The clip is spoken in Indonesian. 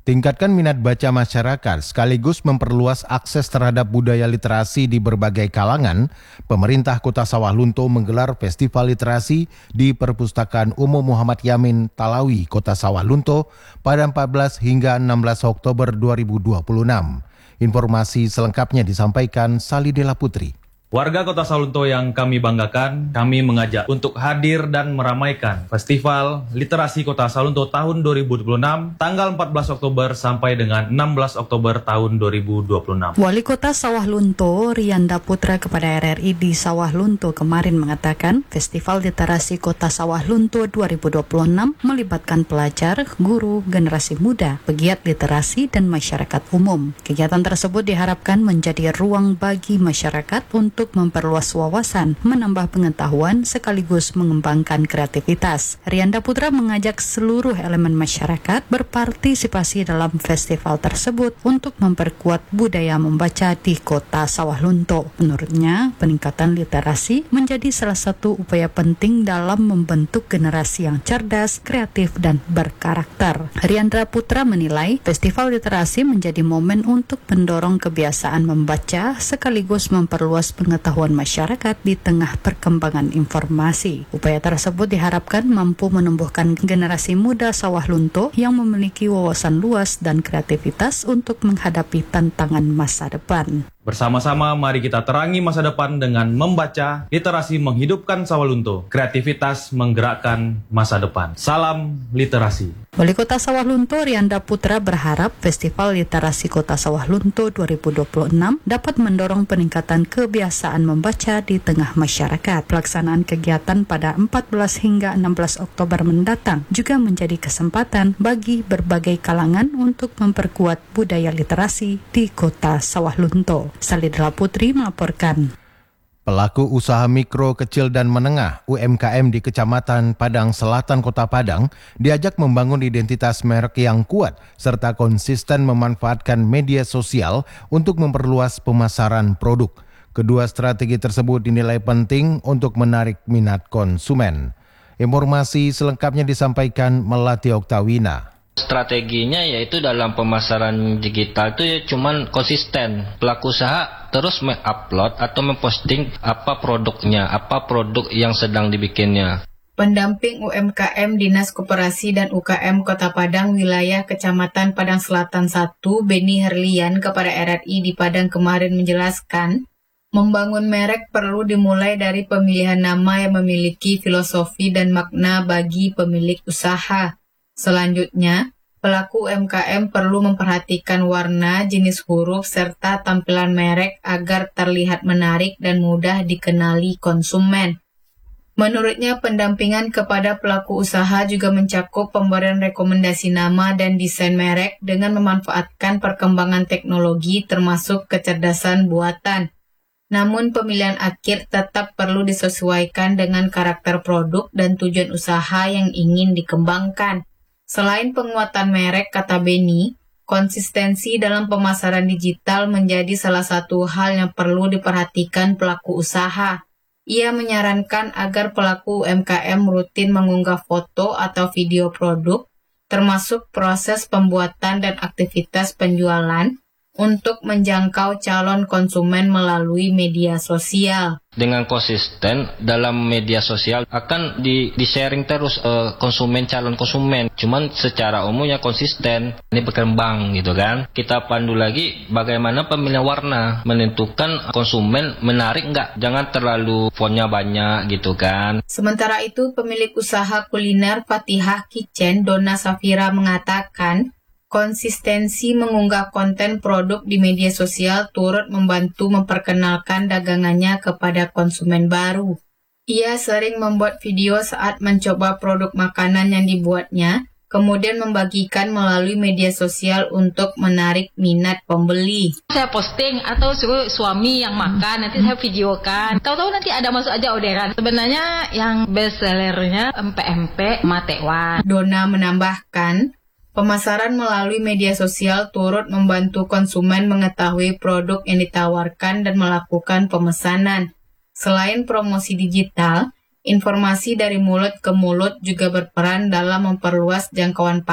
Tingkatkan minat baca masyarakat sekaligus memperluas akses terhadap budaya literasi di berbagai kalangan. Pemerintah Kota Sawah Lunto menggelar Festival Literasi di Perpustakaan Umum Muhammad Yamin Talawi, Kota Sawah Lunto pada 14 hingga 16 Oktober 2026. Informasi selengkapnya disampaikan Salidela Putri. Warga Kota Sawah Lunto yang kami banggakan, kami mengajak untuk hadir dan meramaikan Festival Literasi Kota Sawah Lunto tahun 2026, tanggal 14 Oktober sampai dengan 16 Oktober tahun 2026. Wali Kota Sawah Lunto, Rianda Putra kepada RRI di Sawah Lunto kemarin mengatakan, Festival Literasi Kota Sawah Lunto 2026 melibatkan pelajar, guru, generasi muda, pegiat literasi, dan masyarakat umum. Kegiatan tersebut diharapkan menjadi ruang bagi masyarakat untuk memperluas wawasan, menambah pengetahuan, sekaligus mengembangkan kreativitas. Rianda Putra mengajak seluruh elemen masyarakat berpartisipasi dalam festival tersebut untuk memperkuat budaya membaca di Kota Sawah Lunto. Menurutnya, peningkatan literasi menjadi salah satu upaya penting dalam membentuk generasi yang cerdas, kreatif, dan berkarakter. Rianda Putra menilai, festival literasi menjadi momen untuk mendorong kebiasaan membaca sekaligus memperluas pengetahuan masyarakat di tengah perkembangan informasi. Upaya tersebut diharapkan mampu menumbuhkan generasi muda Sawah Lunto yang memiliki wawasan luas dan kreativitas untuk menghadapi tantangan masa depan. Bersama-sama mari kita terangi masa depan dengan membaca, literasi menghidupkan Sawah Lunto, kreativitas menggerakkan masa depan. Salam literasi. Wali Kota Sawah Lunto Rianda Putra berharap Festival Literasi Kota Sawah Lunto 2026 dapat mendorong peningkatan kebiasaan membaca di tengah masyarakat. Pelaksanaan kegiatan pada 14 hingga 16 Oktober mendatang juga menjadi kesempatan bagi berbagai kalangan untuk memperkuat budaya literasi di Kota Sawah Lunto. Salidela Putri melaporkan. Pelaku usaha mikro, kecil, dan menengah UMKM di Kecamatan Padang Selatan, Kota Padang diajak membangun identitas merek yang kuat serta konsisten memanfaatkan media sosial untuk memperluas pemasaran produk. Kedua strategi tersebut dinilai penting untuk menarik minat konsumen. Informasi selengkapnya disampaikan Melati Oktawina. Strateginya yaitu dalam pemasaran digital itu ya cuman konsisten. Pelaku usaha terus mengupload atau memposting apa produknya, apa produk yang sedang dibikinnya. Pendamping UMKM Dinas Koperasi dan UKM Kota Padang Wilayah Kecamatan Padang Selatan 1, Beni Herlian kepada RRI di Padang kemarin menjelaskan, membangun merek perlu dimulai dari pemilihan nama yang memiliki filosofi dan makna bagi pemilik usaha. Selanjutnya, pelaku UMKM perlu memperhatikan warna, jenis huruf, serta tampilan merek agar terlihat menarik dan mudah dikenali konsumen. Menurutnya, pendampingan kepada pelaku usaha juga mencakup pemberian rekomendasi nama dan desain merek dengan memanfaatkan perkembangan teknologi termasuk kecerdasan buatan. Namun pemilihan akhir tetap perlu disesuaikan dengan karakter produk dan tujuan usaha yang ingin dikembangkan. Selain penguatan merek, kata Beni, konsistensi dalam pemasaran digital menjadi salah satu hal yang perlu diperhatikan pelaku usaha. Ia menyarankan agar pelaku UMKM rutin mengunggah foto atau video produk, termasuk proses pembuatan dan aktivitas penjualan, untuk menjangkau calon konsumen melalui media sosial. Dengan konsisten dalam media sosial akan di-sharing terus konsumen, calon konsumen. Cuman secara umumnya konsisten, ini berkembang gitu kan. Kita pandu lagi bagaimana pemilihan warna, menentukan konsumen menarik nggak, jangan terlalu fontnya banyak gitu kan. Sementara itu pemilik usaha kuliner Fatihah Kitchen, Dona Safira mengatakan, konsistensi mengunggah konten produk di media sosial turut membantu memperkenalkan dagangannya kepada konsumen baru. Ia sering membuat video saat mencoba produk makanan yang dibuatnya, kemudian membagikan melalui media sosial untuk menarik minat pembeli. Saya posting atau suruh suami yang makan, nanti saya videokan. Tahu-tahu nanti ada masuk aja orderan. Sebenarnya yang best sellernya empek-empek matewan. Dona menambahkan, pemasaran melalui media sosial turut membantu konsumen mengetahui produk yang ditawarkan dan melakukan pemesanan. Selain promosi digital, informasi dari mulut ke mulut juga berperan dalam memperluas jangkauan